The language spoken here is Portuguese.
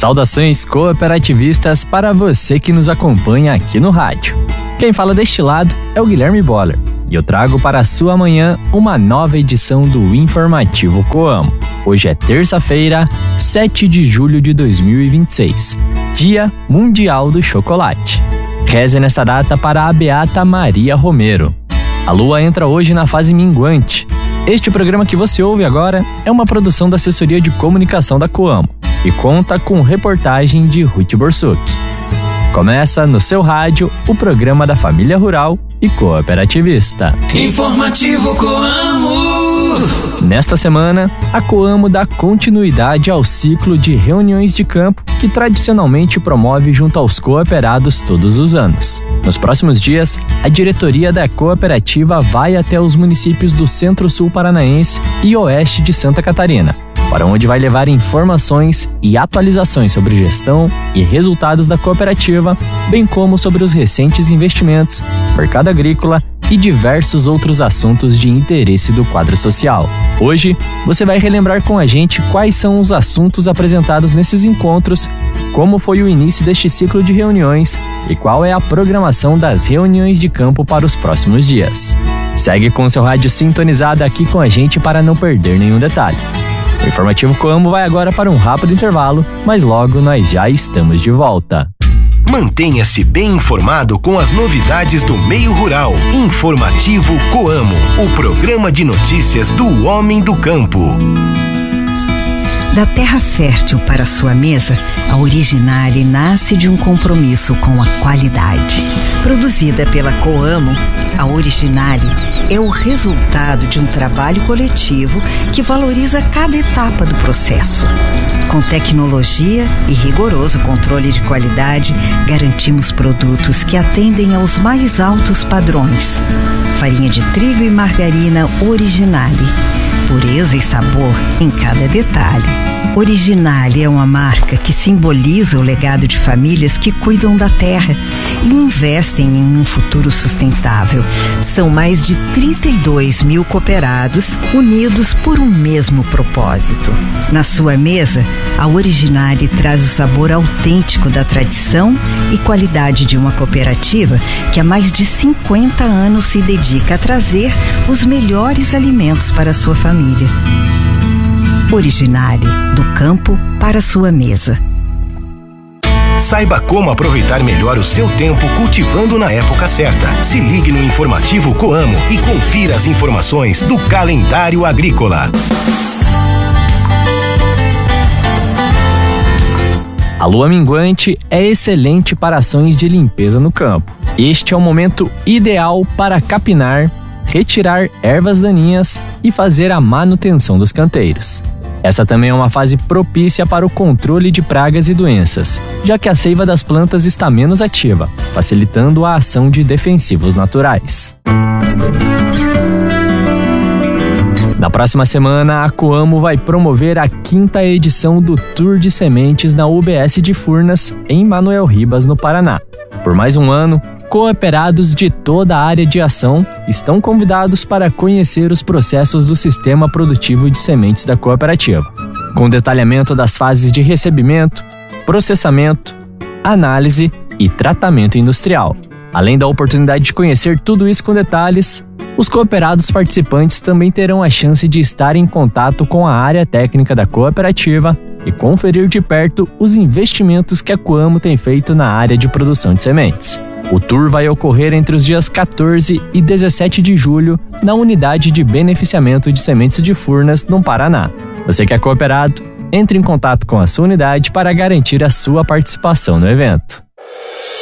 Saudações cooperativistas para você que nos acompanha aqui no rádio. Quem fala deste lado é o Guilherme Boller e eu trago para a sua manhã uma nova edição do Informativo Coamo. Hoje é terça-feira, 7 de julho de 2026, Dia Mundial do Chocolate. Reze nesta data para a Beata Maria Romero. A lua entra hoje na fase minguante. Este programa que você ouve agora é uma produção da Assessoria de Comunicação da Coamo e conta com reportagem de Ruth Borsuk. Começa no seu rádio o programa da família rural e cooperativista. Informativo Coamo! Nesta semana, a Coamo dá continuidade ao ciclo de reuniões de campo que tradicionalmente promove junto aos cooperados todos os anos. Nos próximos dias, a diretoria da cooperativa vai até os municípios do Centro-Sul Paranaense e Oeste de Santa Catarina, para onde vai levar informações e atualizações sobre gestão e resultados da cooperativa, bem como sobre os recentes investimentos, mercado agrícola e diversos outros assuntos de interesse do quadro social. Hoje, você vai relembrar com a gente quais são os assuntos apresentados nesses encontros, como foi o início deste ciclo de reuniões e qual é a programação das reuniões de campo para os próximos dias. Segue com o seu rádio sintonizado aqui com a gente para não perder nenhum detalhe. O Informativo Coamo vai agora para um rápido intervalo, mas logo nós já estamos de volta. Mantenha-se bem informado com as novidades do meio rural. Informativo Coamo, o programa de notícias do homem do campo. Da terra fértil para sua mesa, a Originale nasce de um compromisso com a qualidade. Produzida pela Coamo, a Originale é o resultado de um trabalho coletivo que valoriza cada etapa do processo. Com tecnologia e rigoroso controle de qualidade, garantimos produtos que atendem aos mais altos padrões. Farinha de trigo e margarina Originale. Pureza e sabor em cada detalhe. Originale é uma marca que simboliza o legado de famílias que cuidam da terra e investem em um futuro sustentável. São mais de 32 mil cooperados unidos por um mesmo propósito. Na sua mesa, a Originale traz o sabor autêntico da tradição e qualidade de uma cooperativa que há mais de 50 anos se dedica a trazer os melhores alimentos para a sua família. Originale, do campo para a sua mesa. Saiba como aproveitar melhor o seu tempo cultivando na época certa. Se ligue no Informativo Coamo e confira as informações do calendário agrícola. A lua minguante é excelente para ações de limpeza no campo. Este é o momento ideal para capinar, retirar ervas daninhas e fazer a manutenção dos canteiros. Essa também é uma fase propícia para o controle de pragas e doenças, já que a seiva das plantas está menos ativa, facilitando a ação de defensivos naturais. Na próxima semana, a Coamo vai promover a 5ª edição do Tour de Sementes na UBS de Furnas, em Manoel Ribas, no Paraná. Por mais um ano, cooperados de toda a área de ação estão convidados para conhecer os processos do sistema produtivo de sementes da cooperativa, com detalhamento das fases de recebimento, processamento, análise e tratamento industrial. Além da oportunidade de conhecer tudo isso com detalhes, os cooperados participantes também terão a chance de estar em contato com a área técnica da cooperativa e conferir de perto os investimentos que a Coamo tem feito na área de produção de sementes. O tour vai ocorrer entre os dias 14 e 17 de julho na unidade de beneficiamento de sementes de Furnas, no Paraná. Você que é cooperado, entre em contato com a sua unidade para garantir a sua participação no evento.